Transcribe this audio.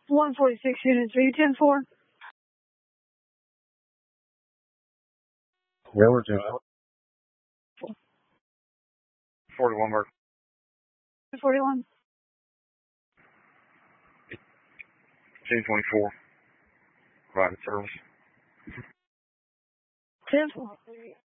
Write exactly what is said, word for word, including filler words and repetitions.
one forty-six units, are you ten four? Yeah, we're doing it. forty-one mark. forty-one. Team twenty-four. Private service. ten four.